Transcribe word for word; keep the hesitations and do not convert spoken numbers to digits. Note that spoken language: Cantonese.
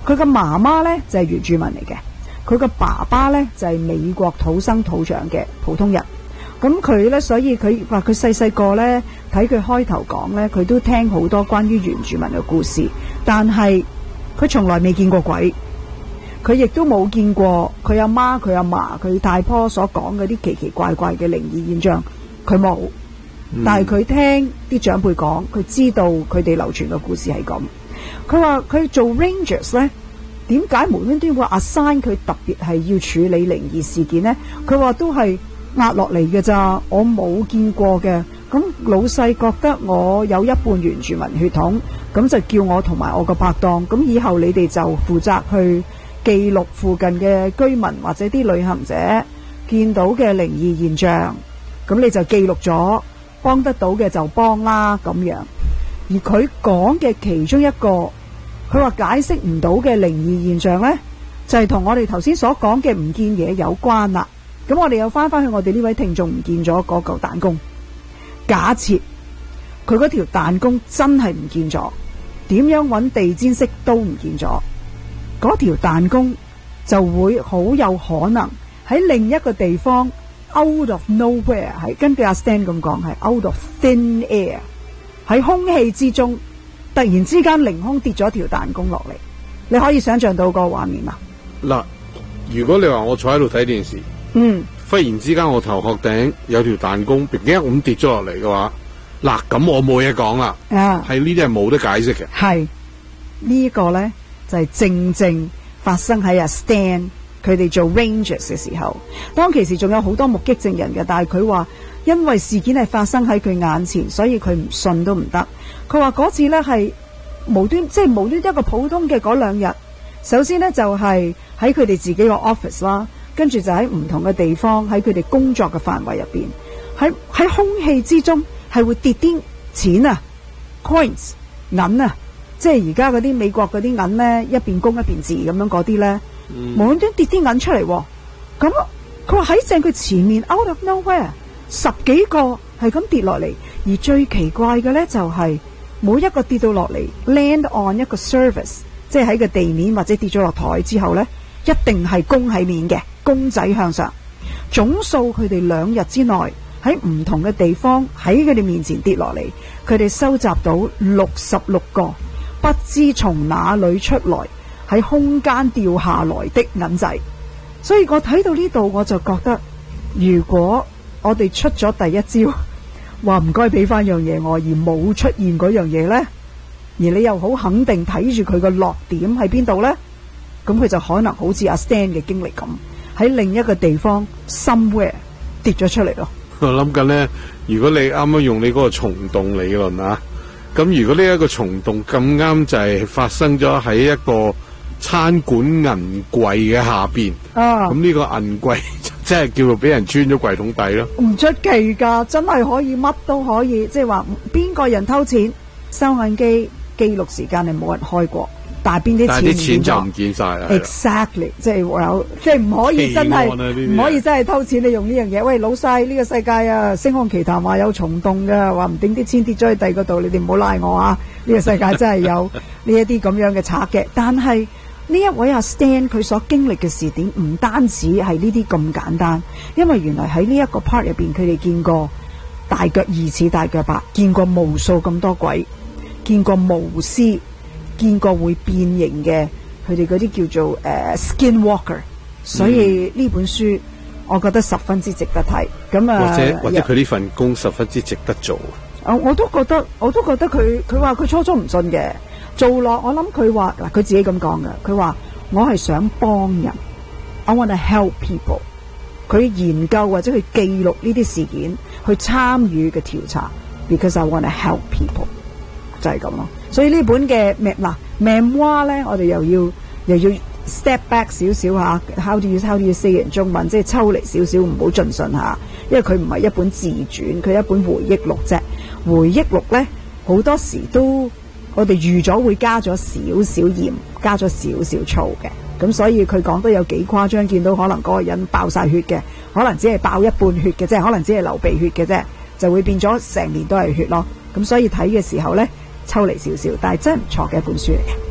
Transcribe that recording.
佢嘅媽媽呢就係原住民嚟嘅，佢嘅爸爸呢就係美國土生土長嘅普通人。咁佢呢，所以佢話佢細細個呢，睇佢開頭講呢，佢都聽好多關於原住民嘅故事，但係佢從來未見過鬼，佢亦都冇見過佢阿媽、佢阿嫲、佢太婆所講嗰啲奇奇怪怪嘅靈異現象，佢冇。嗯、但係佢聽啲長輩講，佢知道佢哋流傳嘅故事係咁。佢話佢做 Rangers 呢，點解無端端會 assign 佢特別係要處理靈異事件呢？佢話都係壓落嚟嘅咋，我冇見過嘅。咁老細覺得我有一半原住民血統，咁就叫我同埋我個拍檔，咁以後你哋就負責去記錄附近嘅居民或者啲旅行者見到嘅靈異現象，咁你就記錄咗，幫得到嘅就幫啦咁樣。而佢講嘅其中一個，佢話解釋唔到嘅靈異現象呢，就係同我哋頭先所講嘅唔見嘢有關啦。咁我哋又翻翻去我哋呢位聽眾唔見咗嗰嚿彈弓，假設佢嗰條彈弓真係唔見咗，點樣揾地氈式都唔見咗，嗰條彈弓就會好有可能喺另一個地方 out of nowhere， 係根據阿 Stan 咁講，係 out of thin air， 喺空氣之中突然之間凌空跌咗條彈弓落嚟。你可以想象到個畫面嘛？ 嗱，如果你話我坐喺度睇電視，嗯，忽然之間我頭殼頂有條彈弓，突然間咁跌咗落嚟嘅話，嗱，咁我冇嘢講啦。啊，係呢啲係冇得解釋嘅。係呢個咧就係、是、正正發生喺阿 Stan 佢哋做 Rangers 嘅時候，當其時仲有好多目擊證人嘅，但係佢話因為事件係發生喺佢眼前，所以佢唔信都唔得。佢話嗰次咧係無端，即係無端一個普通嘅嗰兩日，首先咧就係喺佢哋自己個 office 啦。跟住就喺唔同嘅地方，喺佢哋工作嘅範圍入邊，喺喺空氣之中係會跌啲錢啊 ，coins 銀啊，即係而家嗰啲美國嗰啲銀咧，一邊公一邊字咁樣嗰啲咧，無端端跌啲銀出嚟。咁佢話喺正佢前面 out of nowhere 十幾個係咁跌落嚟，而最奇怪嘅咧就係、是、每一個跌到落嚟 land on 一個 surface， 即係喺個地面或者跌咗落台之後咧，一定係公喺面嘅。公仔向上，總數佢哋兩日之內喺唔同嘅地方喺佢哋面前跌落嚟，佢哋收集到六十六個不知從哪裏出來喺空間掉下來的銀仔。所以我睇到呢度我就覺得，如果我哋出咗第一招，話唔該俾翻樣嘢我，而冇出現嗰樣嘢呢，而你又好肯定睇住佢個落點喺邊度呢，咁佢就可能好似阿 Stan 嘅經歷咁，喺另一個地方 somewhere 跌咗出嚟咯。我諗緊咧，如果你啱啱用你嗰個蟲洞理論啊，咁如果呢一個蟲洞咁啱就係發生咗喺一個餐館銀櫃嘅下邊，啊，咁呢個銀櫃即係叫做俾人穿咗櫃桶底咯。 唔出奇噶，真係可以乜都可以，即係話邊個人偷錢，收銀機記錄時間係冇人開過。但係邊啲錢， 但係啲錢就唔見晒啦。 Exactly， 即係有，即係唔可以真係唔可以真係偷錢。你用呢樣嘢，喂老細，呢、這個世界啊，星空奇談話有蟲洞㗎，話唔定啲錢跌咗去第二個度，你哋唔好賴我啊！呢、這個世界真係有呢一啲咁樣嘅賊嘅。但係呢一位阿 Stan 佢所經歷嘅事點，唔單止係呢啲咁簡單，因為原來喺呢一個 part 入邊，佢哋見過大腳疑似大腳白，見過無數咁多鬼，見過巫師。見過會變形嘅，佢哋嗰啲叫做誒、uh, Skinwalker， 所以呢本書我覺得十分之值得睇。咁啊， 或者或者佢呢份工十分之值得做。 啊，我都覺得，我都覺得佢佢話佢初初唔信嘅，做落我諗佢話嗱，佢自己咁講嘅，佢話我係想幫人 ，I want to help people。佢研究或者去記錄呢啲事件，去參與嘅調查 ，because I want to help people。就係咁咯，所以呢本嘅嗱 memoir 咧，我哋又要又要 step back 少少吓 ，how do you how do you say 人中文，即係抽離少少，唔好盡信吓，因為佢唔係一本自傳，佢係一本回憶錄啫。回憶錄咧好多時都我哋預咗會加咗少少鹽，加咗少少醋嘅，咁所以佢講得有幾誇張，見到可能嗰個人爆晒血嘅，可能只係爆一半血嘅啫，可能只係流鼻血嘅啫，就會變咗成年都係血咯。咁所以睇嘅時候咧，抽離少少，但係真係唔錯嘅一本書嚟嘅。